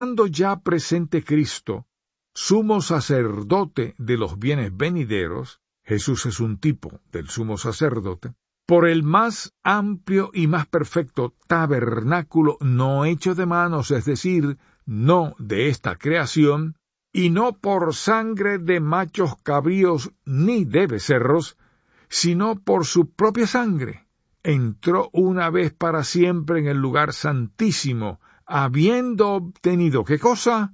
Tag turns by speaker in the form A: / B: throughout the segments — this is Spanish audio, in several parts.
A: estando ya presente Cristo, sumo sacerdote de los bienes venideros, Jesús es un tipo del sumo sacerdote, por el más amplio y más perfecto tabernáculo no hecho de manos, es decir, no de esta creación, y no por sangre de machos cabríos ni de becerros, sino por su propia sangre, entró una vez para siempre en el lugar santísimo, habiendo obtenido, ¿qué cosa?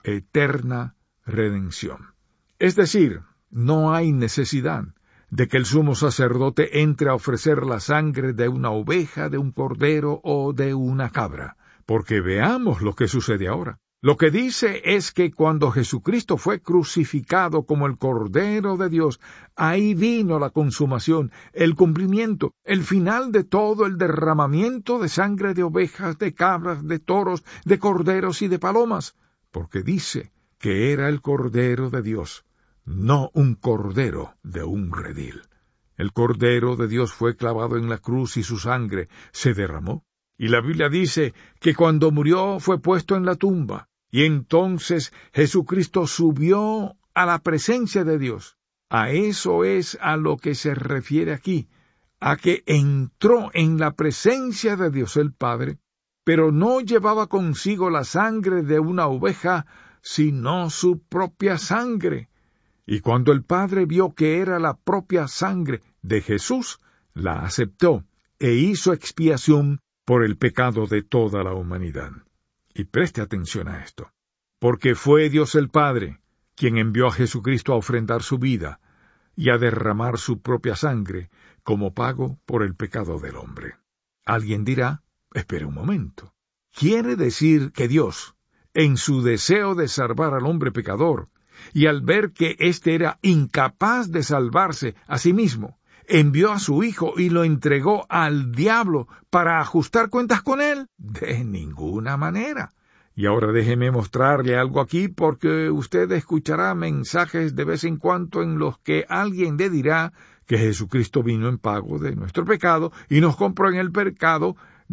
A: Eterna redención. Es decir, no hay necesidad de que el sumo sacerdote entre a ofrecer la sangre de una oveja, de un cordero o de una cabra, porque veamos lo que sucede ahora. Lo que dice es que cuando Jesucristo fue crucificado como el Cordero de Dios, ahí vino la consumación, el cumplimiento, el final de todo el derramamiento de sangre de ovejas, de cabras, de toros, de corderos y de palomas, porque dice que era el Cordero de Dios, no un cordero de un redil. El Cordero de Dios fue clavado en la cruz y su sangre se derramó. Y la Biblia dice que cuando murió fue puesto en la tumba, y entonces Jesucristo subió a la presencia de Dios. A eso es a lo que se refiere aquí, a que entró en la presencia de Dios el Padre, pero no llevaba consigo la sangre de una oveja, sino su propia sangre. Y cuando el Padre vio que era la propia sangre de Jesús, la aceptó e hizo expiación por el pecado de toda la humanidad. Y preste atención a esto, porque fue Dios el Padre quien envió a Jesucristo a ofrendar su vida y a derramar su propia sangre como pago por el pecado del hombre. Alguien dirá, espere un momento, ¿quiere decir que Dios, en su deseo de salvar al hombre pecador, y al ver que éste era incapaz de salvarse a sí mismo, envió a su Hijo y lo entregó al diablo para ajustar cuentas con él? De ninguna manera. Y ahora déjeme mostrarle algo aquí, porque usted escuchará mensajes de vez en cuando en los que alguien le dirá que Jesucristo vino en pago de nuestro pecado y nos compró en el pecado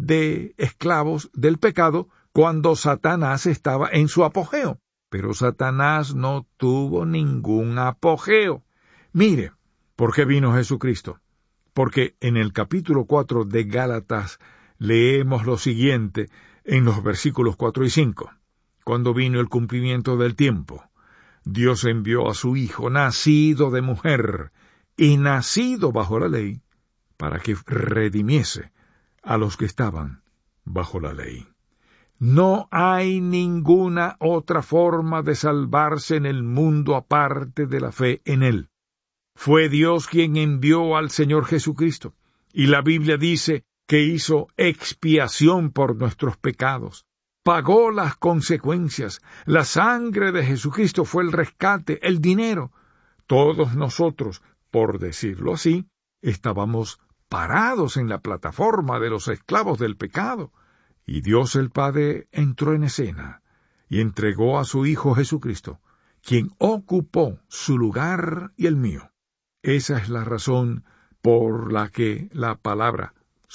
A: de esclavos del pecado cuando Satanás estaba en su apogeo. Pero Satanás no tuvo ningún apogeo. Mire, ¿por qué vino Jesucristo? Porque en el capítulo 4 de Gálatas leemos lo siguiente en los versículos 4 y 5. Cuando vino el cumplimiento del tiempo, Dios envió a su Hijo, nacido de mujer y nacido bajo la ley, para que redimiese a los que estaban bajo la ley. No hay ninguna otra forma de salvarse en el mundo aparte de la fe en Él. Fue Dios quien envió al Señor Jesucristo, y la Biblia dice que hizo expiación por nuestros pecados. Pagó las consecuencias. La sangre de Jesucristo fue el rescate, el dinero. Todos nosotros, por decirlo así, estábamos parados en la plataforma de los esclavos del pecado. Y Dios el Padre entró en escena y entregó a su Hijo Jesucristo, quien ocupó su lugar y el mío. Esa es la razón por la que la palabra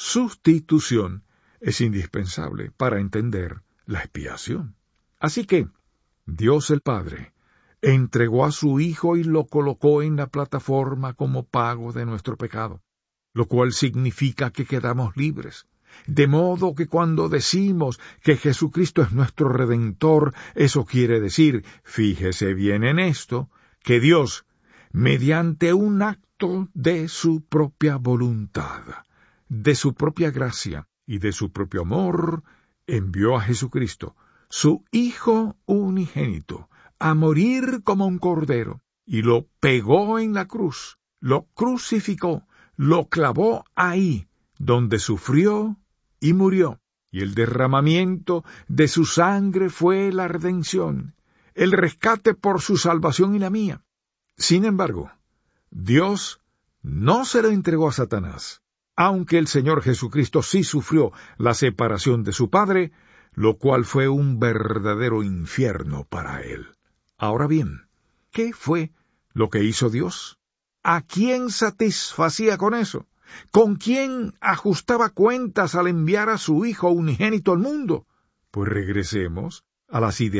A: sustitución es indispensable para entender la expiación. Así que Dios el Padre entregó a su Hijo y lo colocó en la plataforma como pago de nuestro pecado, lo cual significa que quedamos libres. De modo que cuando decimos que Jesucristo es nuestro Redentor, eso quiere decir, fíjese bien en esto, que Dios, mediante un acto de su propia voluntad, de su propia gracia y de su propio amor, envió a Jesucristo, su Hijo unigénito, a morir como un cordero, y lo pegó en la cruz, lo crucificó, lo clavó ahí, donde sufrió y murió, y el derramamiento de su sangre fue la redención, el rescate por su salvación y la mía. Sin embargo, Dios no se lo entregó a Satanás, aunque el Señor Jesucristo sí sufrió la separación de su Padre, lo cual fue un verdadero infierno para él. Ahora bien, ¿qué fue lo que hizo Dios? ¿A quién satisfacía con eso? ¿Con quién ajustaba cuentas al enviar a su Hijo unigénito al mundo? Pues regresemos a las ideas